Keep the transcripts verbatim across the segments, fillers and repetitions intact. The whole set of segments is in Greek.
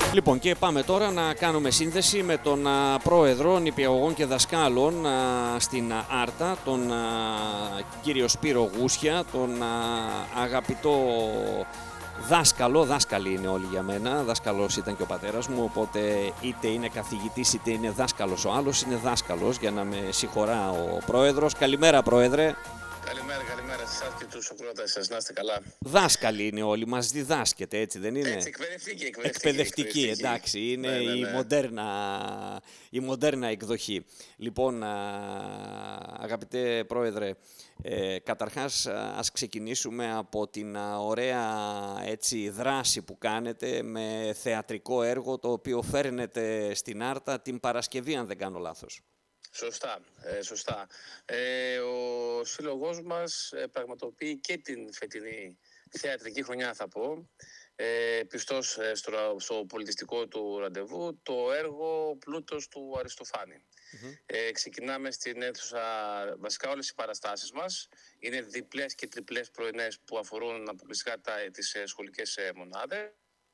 Λοιπόν, και πάμε τώρα να κάνουμε σύνδεση με τον α, πρόεδρο νηπιαγωγών και δασκάλων α, στην α, Άρτα, τον α, κύριο Σπύρο Γούσια, τον α, αγαπητό δάσκαλο, δάσκαλοι είναι όλοι για μένα, δάσκαλος ήταν και ο πατέρας μου, οπότε είτε είναι καθηγητής είτε είναι δάσκαλος ο άλλος, είναι δάσκαλος για να με συγχωρά ο πρόεδρος. Καλημέρα πρόεδρε. Καλημέρα, καλημέρα σε εσάς και τους ακροατές σας, να είστε καλά. Δάσκαλοι είναι όλοι, μας διδάσκεται, έτσι δεν είναι? Έτσι, εκπαιδευτική, εκπαιδευτική. Εκπαιδευτική, εντάξει, είναι ναι, ναι, ναι. Η, μοντέρνα, η μοντέρνα εκδοχή. Λοιπόν, αγαπητέ πρόεδρε, ε, καταρχάς ας ξεκινήσουμε από την ωραία έτσι, δράση που κάνετε με θεατρικό έργο, το οποίο φέρνετε στην Άρτα την Παρασκευή, αν δεν κάνω λάθος. Σωστά, ε, σωστά. Ε, ο σύλλογός μας ε, πραγματοποιεί και την φετινή θεατρική χρονιά, θα πω, ε, πιστός ε, στο, στο πολιτιστικό του ραντεβού, το έργο «Πλούτος» του Αριστοφάνη. Mm-hmm. Ε, ξεκινάμε στην αίθουσα, βασικά όλες οι παραστάσεις μας είναι διπλές και τριπλές πρωινές που αφορούν αποκλειστικά τα, τις ε, σχολικές ε, μονάδες.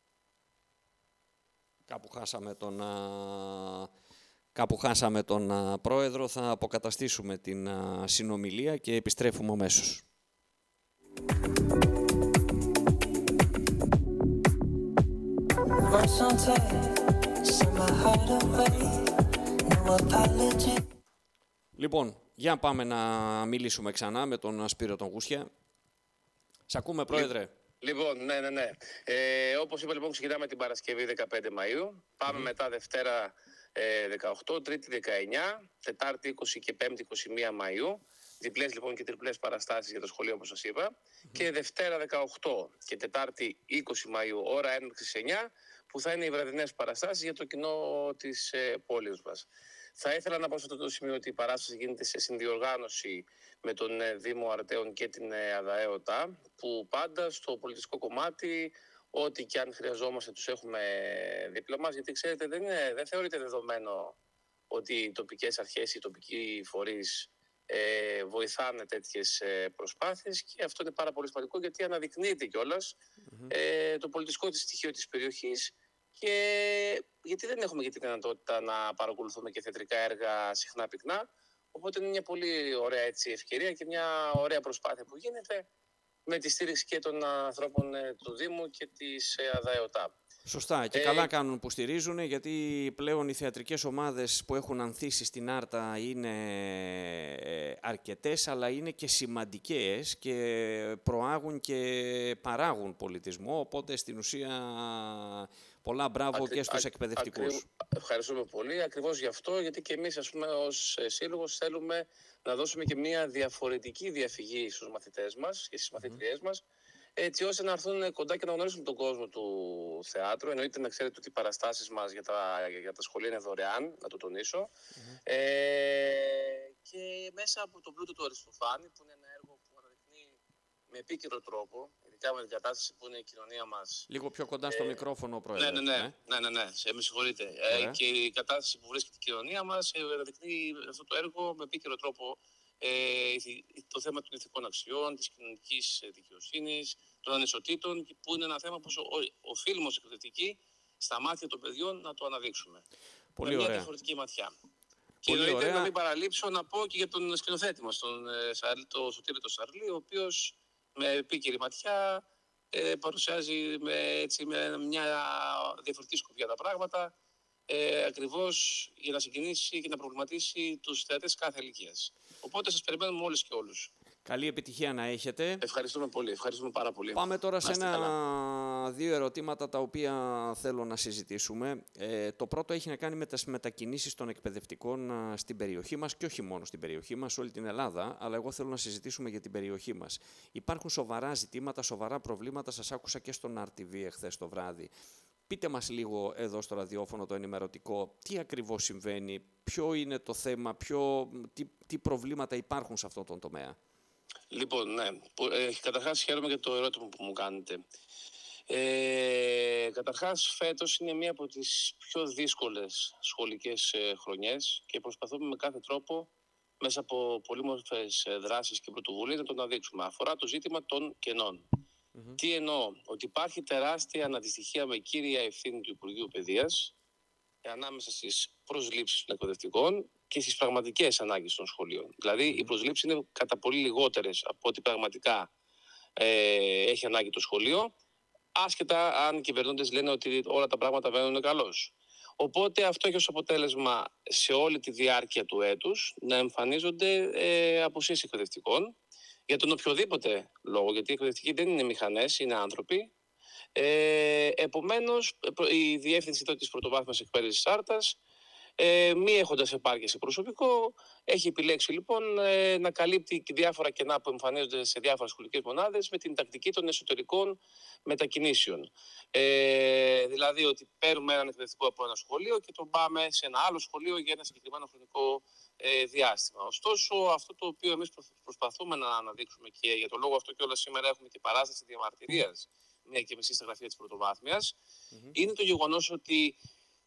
Κάπου χάσαμε τον... Α... Κάπου χάσαμε τον α, πρόεδρο, θα αποκαταστήσουμε την α, συνομιλία και επιστρέφουμε αμέσως. Λοιπόν, για πάμε να μιλήσουμε ξανά με τον Σπύρο τον Γούσια. Σ' ακούμε, πρόεδρε. Λοιπόν, ναι, ναι, ναι. Ε, όπως είπα, λοιπόν, ξεκινάμε την Παρασκευή δεκαπέντε Μαΐου. Πάμε mm. μετά Δευτέρα δεκαοκτώ, Τρίτη δεκαεννιά, Τετάρτη είκοσι και Πέμπτη είκοσι μία Μαΐου. Διπλές λοιπόν και τριπλές παραστάσεις για το σχολείο, όπως σας είπα. Mm-hmm. Και Δευτέρα δεκαοκτώ και Τετάρτη είκοσι Μαΐου, ώρα έναρξης εννιά, που θα είναι οι βραδινές παραστάσεις για το κοινό της ε, πόλης μας. Θα ήθελα να πω σε αυτό το σημείο ότι η παράσταση γίνεται σε συνδιοργάνωση με τον ε, Δήμο Αρτέων και την ε, ΑΔΑΕΟΤΑ, που πάντα στο πολιτιστικό κομμάτι, ό,τι και αν χρειαζόμαστε τους έχουμε δίπλα μας, γιατί ξέρετε δεν, είναι, δεν θεωρείται δεδομένο ότι οι τοπικές αρχές, οι τοπικοί φορείς ε, βοηθάνε τέτοιες ε, προσπάθειες, και αυτό είναι πάρα πολύ σημαντικό γιατί αναδεικνύεται κιόλας mm-hmm. ε, το πολιτιστικό της στοιχείο της περιοχής, και γιατί δεν έχουμε και τη δυνατότητα να παρακολουθούμε και θεατρικά έργα συχνά πυκνά, οπότε είναι μια πολύ ωραία έτσι, ευκαιρία και μια ωραία προσπάθεια που γίνεται με τη στήριξη και των ανθρώπων του Δήμου και της ΑΔΑΕΟΤΑ. Σωστά, και ε... καλά κάνουν που στηρίζουν, γιατί πλέον οι θεατρικές ομάδες που έχουν ανθίσει στην Άρτα είναι αρκετές, αλλά είναι και σημαντικές και προάγουν και παράγουν πολιτισμό, οπότε στην ουσία πολλά μπράβο Ακρι... και στους α... εκπαιδευτικούς. Ακρι... Ευχαριστούμε πολύ, ακριβώς γι' αυτό, γιατί και εμείς ας πούμε ως σύλλογος θέλουμε να δώσουμε και μια διαφορετική διαφυγή στους μαθητές μας και στις μαθητριές mm. μας, έτσι ώστε να έρθουν κοντά και να γνωρίσουν τον κόσμο του θεάτρου. Εννοείται να ξέρετε ότι οι παραστάσεις μας για τα, για τα σχολεία είναι δωρεάν, να το τονίσω. Mm-hmm. Ε, και μέσα από τον πλούτο του Αριστοφάνη, που είναι ένα έργο που αναδεικνύει με επίκαιρο τρόπο, ειδικά με την κατάσταση που είναι η κοινωνία μας. Λίγο πιο κοντά στο ε, μικρόφωνο, πρόεδρε. Ναι, ναι, ναι, ναι, ναι, ναι, σε, με συγχωρείτε. Ε, και η κατάσταση που βρίσκεται η κοινωνία μας ε, αναδεικνύει αυτό το έργο με επίκαιρο τρόπο ε, το θέμα των ηθικών αξιών, της κοινωνικής δικαιοσύνης, των ανισοτήτων, που είναι ένα θέμα που οφείλουμε ως εκπαιδευτικοί στα μάτια των παιδιών να το αναδείξουμε. Πολύ με μια ωραία. διαφορετική ματιά. Και εννοείται να μην παραλείψω να πω και για τον σκηνοθέτη μας, τον το Σωτήρη το Σαρλί, ο οποίος με επίκαιρη ματιά ε, παρουσιάζει με, έτσι, με μια διαφορετική σκοπιά τα πράγματα, ε, ακριβώς για να συγκινήσει και να προβληματίσει τους θεατές κάθε ηλικίας. Οπότε σας περιμένουμε όλες και όλους. Καλή επιτυχία να έχετε. Ευχαριστούμε πολύ, ευχαριστούμε πάρα πολύ. Πάμε τώρα σε ένα-δύο ερωτήματα τα οποία θέλω να συζητήσουμε. Ε, το πρώτο έχει να κάνει με τις μετακινήσεις των εκπαιδευτικών α, στην περιοχή μας, και όχι μόνο στην περιοχή μας, σε όλη την Ελλάδα, αλλά εγώ θέλω να συζητήσουμε για την περιοχή μας. Υπάρχουν σοβαρά ζητήματα, σοβαρά προβλήματα, σας άκουσα και στον αρ τι βι εχθές το βράδυ. Πείτε μας λίγο εδώ στο ραδιόφωνο το ενημερωτικό, τι ακριβώς συμβαίνει, ποιο είναι το θέμα, ποιο, τι, τι προβλήματα υπάρχουν σε αυτό τον τομέα. Λοιπόν, ναι. Ε, καταρχάς χαίρομαι για το ερώτημα που μου κάνετε. Ε, καταρχάς φέτος είναι μία από τις πιο δύσκολες σχολικές ε, χρονιές, και προσπαθούμε με κάθε τρόπο μέσα από πολύμορφες ε, δράσεις και πρωτοβουλίες να το αναδείξουμε. Αφορά το ζήτημα των κενών. Mm-hmm. Τι εννοώ? Ότι υπάρχει τεράστια αναντιστοιχεία με κύρια ευθύνη του Υπουργείου Παιδείας ανάμεσα στις προσλήψεις των εκπαιδευτικών και στις πραγματικές ανάγκες των σχολείων. Δηλαδή, mm-hmm. οι προσλήψεις είναι κατά πολύ λιγότερες από ό,τι πραγματικά ε, έχει ανάγκη το σχολείο, άσχετα αν οι κυβερνώντες λένε ότι όλα τα πράγματα βαίνουν καλώς. Οπότε αυτό έχει ως αποτέλεσμα σε όλη τη διάρκεια του έτους να εμφανίζονται ε, απουσίες εκπαιδευτικών για τον οποιοδήποτε λόγο, γιατί οι εκπαιδευτικοί δεν είναι μηχανές, είναι άνθρωποι. Ε, επομένως, η διεύθυνση της πρωτοβάθμιας εκπαίδευσης Άρτας, ε, μη έχοντας επάρκεια σε προσωπικό, έχει επιλέξει λοιπόν ε, να καλύπτει διάφορα κενά που εμφανίζονται σε διάφορες σχολικές μονάδες με την τακτική των εσωτερικών μετακινήσεων. Ε, δηλαδή ότι παίρνουμε έναν εκπαιδευτικό από ένα σχολείο και τον πάμε σε ένα άλλο σχολείο για ένα συγκεκριμένο χρονικό ε, διάστημα. Ωστόσο, αυτό το οποίο εμείς προσπαθούμε να αναδείξουμε και για τον λόγο αυτό και όλα σήμερα έχουμε και παράσταση διαμαρτυρίας, μια και μισή στα γραφεία της πρωτοβάθμιας, mm-hmm. είναι το γεγονός ότι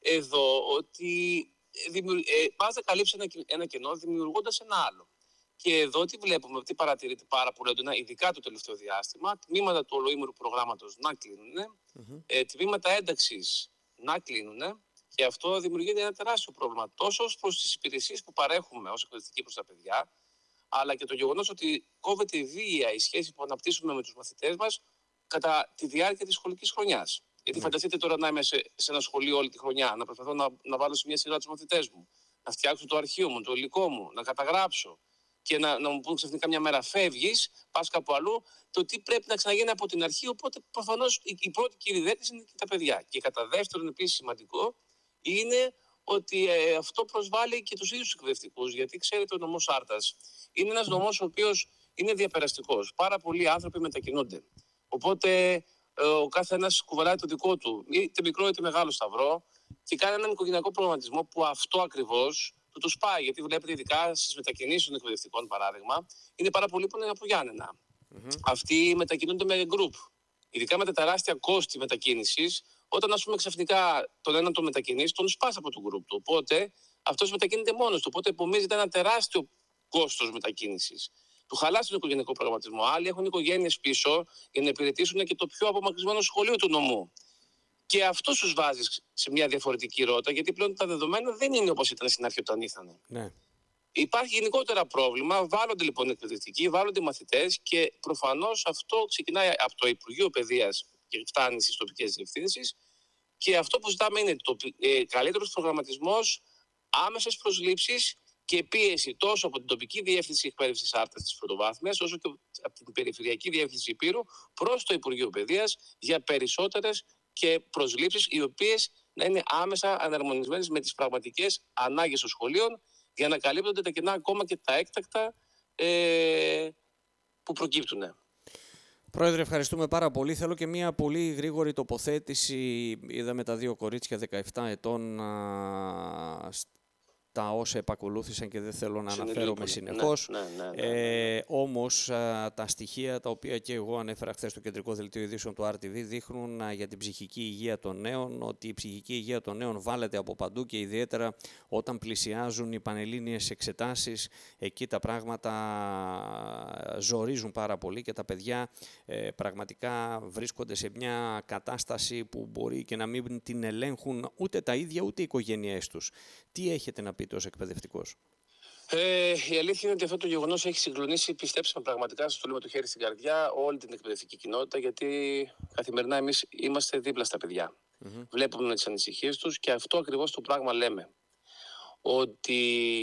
εδώ ότι δημιουργ... ε, πας να καλύψει ένα, ένα κενό δημιουργώντας ένα άλλο. Και εδώ τι βλέπουμε, τι παρατηρείται πάρα πολύ έντονα, ειδικά το τελευταίο διάστημα, τμήματα του ολοήμερου προγράμματος να κλείνουν, mm-hmm. ε, τμήματα ένταξης να κλείνουν, και αυτό δημιουργείται ένα τεράστιο πρόβλημα τόσο προς τις υπηρεσίες που παρέχουμε ως εκπαιδευτικοί προς τα παιδιά, αλλά και το γεγονός ότι κόβεται βία η σχέση που αναπτύσσουμε με τους μαθητές μας κατά τη διάρκεια της σχολικής χρονιάς. Γιατί mm. φανταστείτε τώρα να είμαι σε, σε ένα σχολείο όλη τη χρονιά, να προσπαθώ να, να βάλω σε μια σειρά τους μαθητές μου, να φτιάξω το αρχείο μου, το υλικό μου, να καταγράψω και να, να μου πούν ξαφνικά μια μέρα φεύγεις, πας κάπου αλλού, το τι πρέπει να ξαναγίνει από την αρχή. Οπότε προφανώς η, η πρώτη κύριη δέκριση είναι και τα παιδιά. Και κατά δεύτερον, επίσης σημαντικό, είναι ότι ε, αυτό προσβάλλει και τους ίδιους εκπαιδευτικούς. Γιατί ξέρετε, ο νομός Άρτας είναι ένας νομός ο οποίος είναι διαπεραστικός. Πάρα πολλοί άνθρωποι μετακινούνται. Οπότε ο κάθε ένας κουβαλάει το δικό του, είτε μικρό είτε μεγάλο σταυρό, και κάνει έναν οικογενειακό προγραμματισμό που αυτό ακριβώς του το σπάει. Γιατί βλέπετε, ειδικά στις μετακινήσεις των εκπαιδευτικών, παράδειγμα, είναι πάρα πολλοί που είναι από Γιάννενα. Mm-hmm. Αυτοί μετακινούνται με group. Ειδικά με τα τεράστια κόστη μετακίνησης, όταν ας πούμε ξαφνικά τον έναν τον μετακινήσει, τον σπάσει από το group του. Οπότε αυτός μετακινείται μόνος του. Οπότε επομίζεται ένα τεράστιο κόστος μετακίνησης. Του χαλάσει τον οικογενειακό προγραμματισμό. Άλλοι έχουν οικογένειες πίσω για να υπηρετήσουν και το πιο απομακρυσμένο σχολείο του νομού. Και αυτό τους βάζει σε μια διαφορετική ρότα, γιατί πλέον τα δεδομένα δεν είναι όπως ήταν στην αρχή όταν ήρθαν. Ναι. Υπάρχει γενικότερα πρόβλημα. Βάλλονται λοιπόν οι εκπαιδευτικοί, βάλλονται οι μαθητές, και προφανώς αυτό ξεκινάει από το Υπουργείο Παιδείας και φτάνει στις τοπικές διευθύνσεις. Και αυτό που ζητάμε είναι το ε, καλύτερος προγραμματισμός, άμεσες προσλήψεις και πίεση τόσο από την τοπική διεύθυνση εκπαίδευσης Άρτας της πρωτοβάθμιας, όσο και από την περιφερειακή διεύθυνση Υπήρου προς το Υπουργείο Παιδείας για περισσότερες και προσλήψεις, οι οποίες να είναι άμεσα αναρμονισμένες με τις πραγματικές ανάγκες των σχολείων, για να καλύπτονται τα κενά, ακόμα και τα έκτακτα ε, που προκύπτουν. Πρόεδρε, ευχαριστούμε πάρα πολύ. Θέλω και μια πολύ γρήγορη τοποθέτηση. Είδαμε τα δύο κορίτσια δεκαεπτά ετών α, τα όσα επακολούθησαν και δεν θέλω να αναφέρομαι συνεχώς. Ναι, ναι, ναι, ναι, ναι. Ε, όμως α, τα στοιχεία τα οποία και εγώ ανέφερα χθες στο κεντρικό δελτίο ειδήσεων του αρ τι βι δείχνουν α, για την ψυχική υγεία των νέων, ότι η ψυχική υγεία των νέων βάλλεται από παντού, και ιδιαίτερα όταν πλησιάζουν οι πανελλήνιες εξετάσεις. Εκεί τα πράγματα ζορίζουν πάρα πολύ και τα παιδιά ε, πραγματικά βρίσκονται σε μια κατάσταση που μπορεί και να μην την ελέγχουν ούτε τα ίδια ούτε οι οικογένειές τους. Τι έχετε να πείτε ως εκπαιδευτικός? Ε, η αλήθεια είναι ότι αυτό το γεγονός έχει συγκλονίσει, πιστέψτε με, πραγματικά, σας το λέω το χέρι στην καρδιά, όλη την εκπαιδευτική κοινότητα, γιατί καθημερινά εμείς είμαστε δίπλα στα παιδιά. Mm-hmm. Βλέπουμε τις ανησυχίες τους και αυτό ακριβώς το πράγμα λέμε. Ότι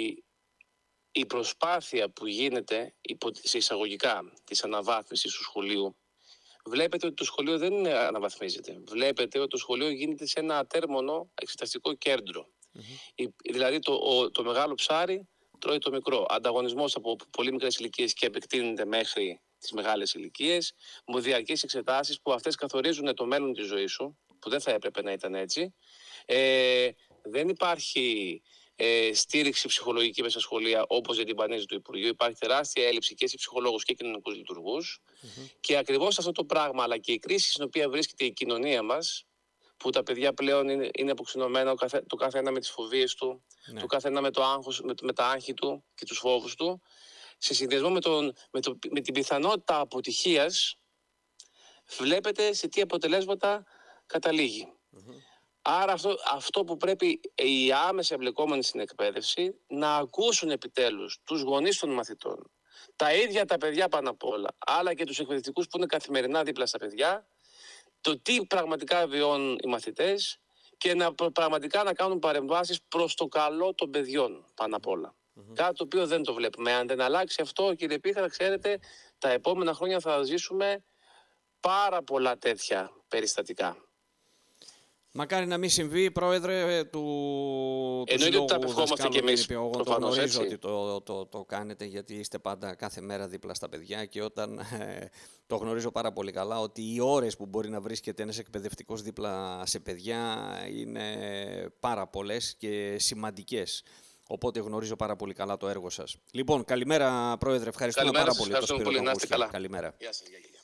η προσπάθεια που γίνεται σε εισαγωγικά της αναβάθμισης του σχολείου, βλέπετε ότι το σχολείο δεν αναβαθμίζεται. Βλέπετε ότι το σχολείο γίνεται σε ένα ατέρμονο εξεταστικό κέντρο. Mm-hmm. Δηλαδή το, ο, το μεγάλο ψάρι τρώει το μικρό. Ανταγωνισμός από πολύ μικρές ηλικίες και επεκτείνεται μέχρι τις μεγάλες ηλικίες, με διαρκείς εξετάσεις που αυτές καθορίζουν το μέλλον της ζωής σου, που δεν θα έπρεπε να ήταν έτσι. Ε, δεν υπάρχει ε, στήριξη ψυχολογική μέσα στα σχολεία, όπως για την πανέζη του Υπουργείου. Υπάρχει τεράστια έλλειψη και σε ψυχολόγους και κοινωνικούς λειτουργούς. Mm-hmm. Και ακριβώς αυτό το πράγμα, αλλά και η κρίση στην οποία βρίσκεται η κοινωνία μας, που τα παιδιά πλέον είναι, είναι αποξυνωμένα, το κάθε ένα με τις φοβίες του, ναι. το κάθε ένα με, το άγχος, με, με τα άγχη του και τους φόβους του, σε συνδυασμό με, τον, με, το, με την πιθανότητα αποτυχίας, βλέπετε σε τι αποτελέσματα καταλήγει. Mm-hmm. Άρα αυτό, αυτό που πρέπει οι άμεσα εμπλεκόμενοι στην εκπαίδευση να ακούσουν επιτέλους τους γονείς των μαθητών, τα ίδια τα παιδιά πάνω απ' όλα, αλλά και τους εκπαιδευτικούς που είναι καθημερινά δίπλα στα παιδιά, το τι πραγματικά βιώνουν οι μαθητές και να πραγματικά να κάνουν παρεμβάσεις προς το καλό των παιδιών πάνω απ' όλα. Mm-hmm. Κάτι το οποίο δεν το βλέπουμε. Αν δεν αλλάξει αυτό, κύριε Πίχαρα, ξέρετε, τα επόμενα χρόνια θα ζήσουμε πάρα πολλά τέτοια περιστατικά. Μακάρι να μην συμβεί, Πρόεδρε του, του Συλλόγου Δασκάλων και εμείς. Εγώ το γνωρίζω έτσι. Ότι το, το, το κάνετε, γιατί είστε πάντα κάθε μέρα δίπλα στα παιδιά και όταν ε, το γνωρίζω πάρα πολύ καλά ότι οι ώρες που μπορεί να βρίσκεται ένας εκπαιδευτικός δίπλα σε παιδιά είναι πάρα πολλές και σημαντικές. Οπότε γνωρίζω πάρα πολύ καλά το έργο σας. Λοιπόν, καλημέρα, Πρόεδρε. Ευχαριστούμε καλημέρα πάρα σας, πολύ. Ευχαριστούμε πολύ. Να είστε καλά. Καλημέρα. Γεια σας.